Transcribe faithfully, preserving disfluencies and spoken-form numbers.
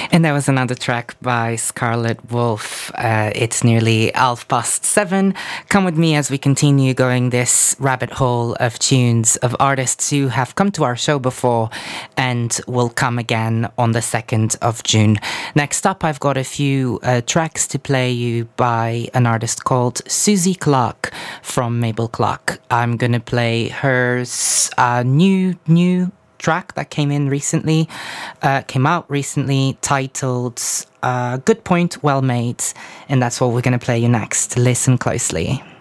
And there was another track by Scarlet Wolf. Uh, it's nearly half past seven. Come with me as we continue going this rabbit hole of tunes of artists who have come to our show before and will come again on the second of June. Next up, I've got a few uh, tracks to play you by an artist called Susie Clark from Mabel Clark. I'm going to play her uh, new, new track that came in recently, uh, came out recently, titled uh, Good Point, Well Made. And that's what we're going to play you next. Listen closely.